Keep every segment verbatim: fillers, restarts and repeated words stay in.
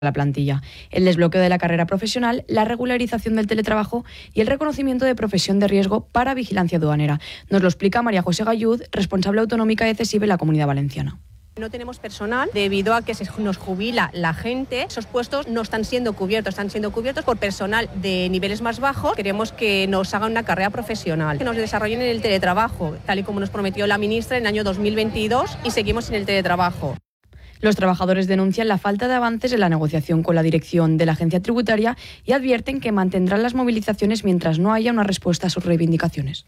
la plantilla, el desbloqueo de la carrera profesional, la regularización del teletrabajo y el reconocimiento de profesión de riesgo para vigilancia aduanera. Nos lo explica María José Gallud, responsable autonómica de CESIV en la Comunidad Valenciana. No tenemos personal debido a que se nos jubila la gente. Esos puestos no están siendo cubiertos, están siendo cubiertos por personal de niveles más bajos. Queremos que nos hagan una carrera profesional, que nos desarrollen en el teletrabajo, tal y como nos prometió la ministra en el año dos mil veintidós, y seguimos en el teletrabajo. Los trabajadores denuncian la falta de avances en la negociación con la dirección de la agencia tributaria y advierten que mantendrán las movilizaciones mientras no haya una respuesta a sus reivindicaciones.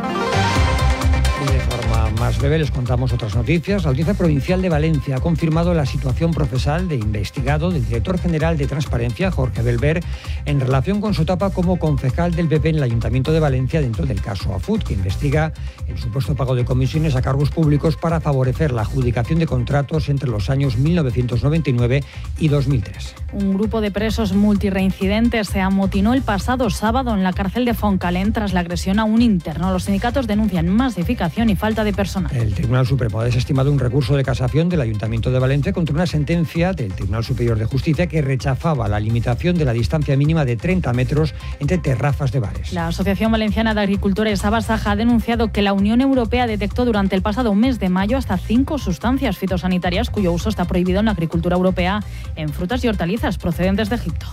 Y de forma más breve les contamos otras noticias. La Audiencia Provincial de Valencia ha confirmado la situación procesal de investigado del director general de Transparencia, Jorge Belver, en relación con su etapa como concejal del P P en el Ayuntamiento de Valencia dentro del caso Afut, que investiga el supuesto pago de comisiones a cargos públicos para favorecer la adjudicación de contratos entre los años mil novecientos noventa y nueve y dos mil tres. Un grupo de presos multireincidentes se amotinó el pasado sábado en la cárcel de Fontcalent tras la agresión a un interno. Los sindicatos denuncian masificación y falta de personal. El Tribunal Supremo ha desestimado un recurso de casación del Ayuntamiento de Valencia contra una sentencia del Tribunal Superior de Justicia que rechazaba la limitación de la distancia mínima de treinta metros entre terrazas de bares. La Asociación Valenciana de Agricultores Abasaja ha denunciado que la Unión Europea detectó durante el pasado mes de mayo hasta cinco sustancias fitosanitarias cuyo uso está prohibido en la agricultura europea en frutas y hortalizas procedentes de Egipto.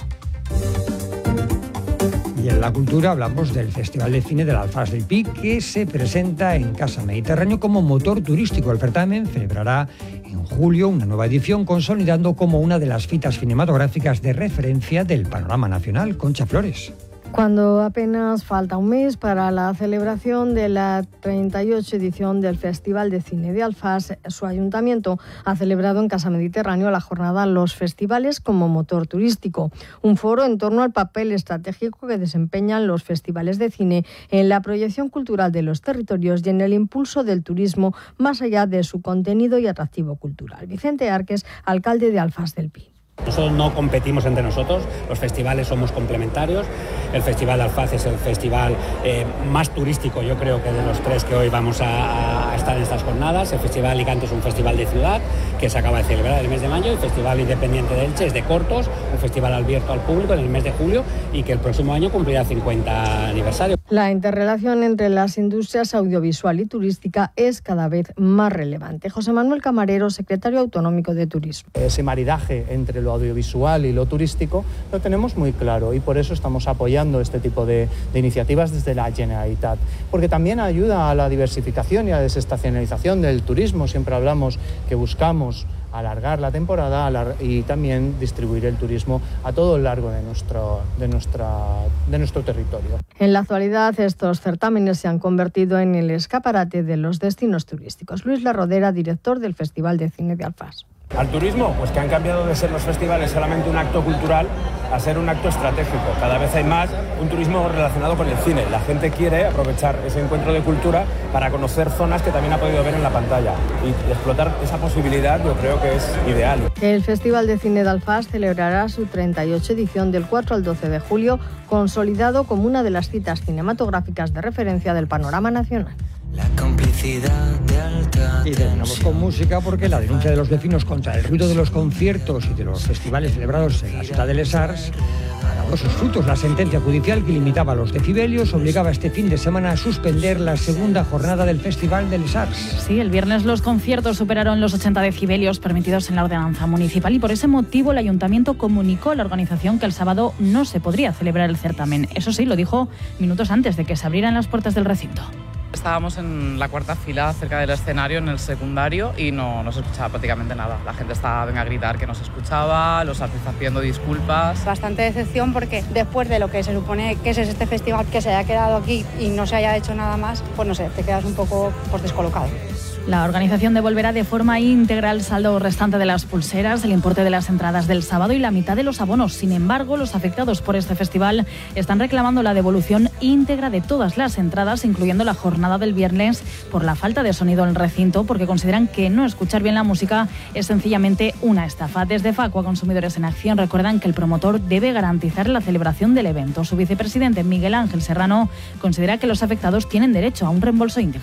Y en la cultura hablamos del Festival de Cine del Alfás del Pi, que se presenta en Casa Mediterráneo como motor turístico. El certamen celebrará en julio una nueva edición, consolidando como una de las citas cinematográficas de referencia del panorama nacional. Concha Flores. Cuando apenas falta un mes para la celebración de la treinta y ocho edición del Festival de Cine de Alfás, su ayuntamiento ha celebrado en Casa Mediterráneo la jornada Los Festivales como motor turístico, un foro en torno al papel estratégico que desempeñan los festivales de cine en la proyección cultural de los territorios y en el impulso del turismo más allá de su contenido y atractivo cultural. Vicente Arques, alcalde de Alfás del Pi. Nosotros no competimos entre nosotros, los festivales somos complementarios. El Festival de Alfaz es el festival eh, más turístico, yo creo, que de los tres que hoy vamos a, a estar en estas jornadas. El Festival de Alicante es un festival de ciudad que se acaba de celebrar el mes de mayo. El Festival Independiente de Elche es de cortos, un festival abierto al público en el mes de julio y que el próximo año cumplirá cincuenta aniversario. La interrelación entre las industrias audiovisual y turística es cada vez más relevante. José Manuel Camarero, secretario autonómico de Turismo. Ese maridaje entre lo audiovisual y lo turístico lo tenemos muy claro y por eso estamos apoyando este tipo de, de iniciativas desde la Generalitat, porque también ayuda a la diversificación y a la desestacionalización del turismo. Siempre hablamos que buscamos alargar la temporada alar- y también distribuir el turismo a todo lo largo de nuestro, de, nuestra, de nuestro territorio. En la actualidad, estos certámenes se han convertido en el escaparate de los destinos turísticos. Luis Larrodera, director del Festival de Cine de Alfás. Al turismo, pues que han cambiado de ser los festivales solamente un acto cultural a ser un acto estratégico. Cada vez hay más un turismo relacionado con el cine. La gente quiere aprovechar ese encuentro de cultura para conocer zonas que también ha podido ver en la pantalla y explotar esa posibilidad. Yo creo que es ideal. El Festival de Cine de Alfás celebrará su treinta y ocho edición del cuatro al doce de julio, consolidado como una de las citas cinematográficas de referencia del panorama nacional. La complicidad de alta Y terminamos con música porque la denuncia de los vecinos contra el ruido de los conciertos y de los festivales celebrados en la ciudad de Les Arts ha dado sus frutos. La sentencia judicial que limitaba los decibelios obligaba este fin de semana a suspender la segunda jornada del Festival de Les Arts. Sí, el viernes los conciertos superaron los ochenta decibelios permitidos en la ordenanza municipal y por ese motivo el ayuntamiento comunicó a la organización que el sábado no se podría celebrar el certamen. Eso sí, lo dijo minutos antes de que se abrieran las puertas del recinto. Estábamos en la cuarta fila cerca del escenario, en el secundario, y no, no se escuchaba prácticamente nada. La gente estaba venga a gritar que no se escuchaba, los artistas pidiendo disculpas. Bastante decepción porque después de lo que se supone que es este festival, que se haya quedado aquí y no se haya hecho nada más, pues no sé, te quedas un poco pues, descolocado. La organización devolverá de forma íntegra el saldo restante de las pulseras, el importe de las entradas del sábado y la mitad de los abonos. Sin embargo, los afectados por este festival están reclamando la devolución íntegra de todas las entradas, incluyendo la jornada del viernes, por la falta de sonido en el recinto, porque consideran que no escuchar bien la música es sencillamente una estafa. Desde Facua Consumidores en Acción recuerdan que el promotor debe garantizar la celebración del evento. Su vicepresidente, Miguel Ángel Serrano, considera que los afectados tienen derecho a un reembolso íntegro.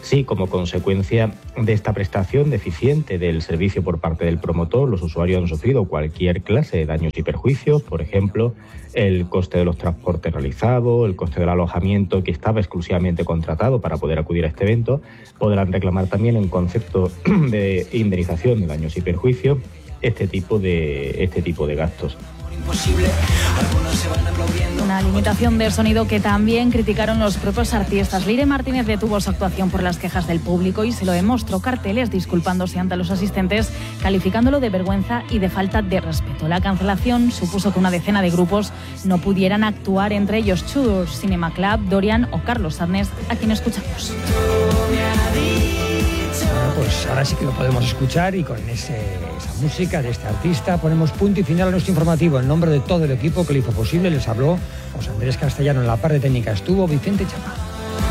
Si como consecuencia de esta prestación deficiente del servicio por parte del promotor, los usuarios han sufrido cualquier clase de daños y perjuicios, por ejemplo, el coste de los transportes realizados, el coste del alojamiento que estaba exclusivamente contratado para poder acudir a este evento, podrán reclamar también en concepto de indemnización de daños y perjuicios este tipo de, este tipo de gastos. Una limitación de sonido que también criticaron los propios artistas. Leire Martínez detuvo su actuación por las quejas del público y se lo demostró carteles disculpándose ante los asistentes, calificándolo de vergüenza y de falta de respeto. La cancelación supuso que una decena de grupos no pudieran actuar, entre ellos Tudor, Cinema Club, Dorian o Carlos Sadness, a quien escuchamos. Bueno, pues ahora sí que lo podemos escuchar y con ese, esa música de este artista ponemos punto y final a nuestro informativo. En nombre de todo el equipo que lo hizo posible les habló José Andrés Castellano. En la parte técnica estuvo Vicente Chapa.